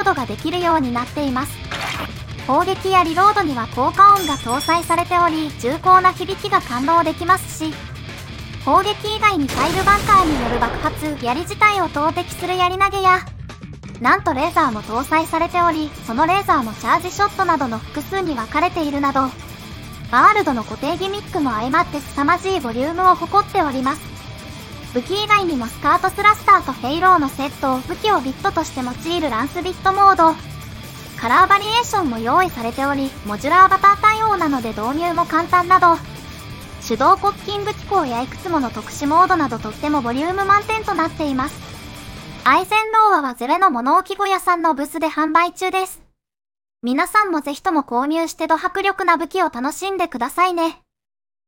ことができるようになっています。砲撃やリロードには効果音が搭載されており、重厚な響きが感動できますし、砲撃以外にタイルバンカーによる爆発、槍自体を投擲する槍投げや、なんとレーザーも搭載されており、そのレーザーもチャージショットなどの複数に分かれているなど、ワールドの固定ギミックも相まって凄まじいボリュームを誇っております。武器以外にもスカートスラスターとフェイローのセット、武器をビットとして用いるランスビットモード、カラーバリエーションも用意されており、モジュラーバター対応なので導入も簡単など、手動コッキング機構やいくつもの特殊モードなどとってもボリューム満点となっています。アイゼンローアはゼレの物置小屋さんのブースで販売中です。皆さんもぜひとも購入してド迫力な武器を楽しんでくださいね。